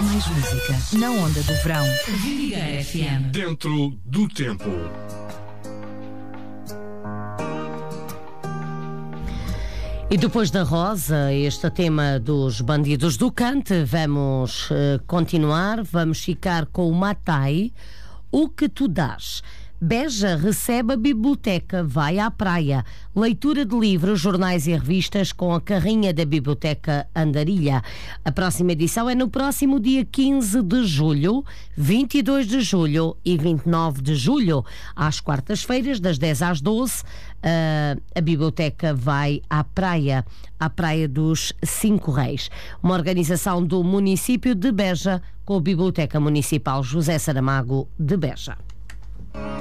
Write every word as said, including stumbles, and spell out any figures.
Mais música na onda do verão. Vidigueira F M. Dentro do tempo. E depois da Rosa, este tema dos Bandidos do Cante, vamos uh, continuar, vamos ficar com o Matai, O Que Tu Dás. Beja recebe a biblioteca, vai à praia. Leitura de livros, jornais e revistas com a carrinha da Biblioteca Andarilha. A próxima edição é no próximo dia quinze de julho, vinte e dois de julho e vinte e nove de julho. Às quartas-feiras, das dez às doze, uh, a biblioteca vai à praia, à Praia dos Cinco Reis. Uma organização do município de Beja com a Biblioteca Municipal José Saramago de Beja.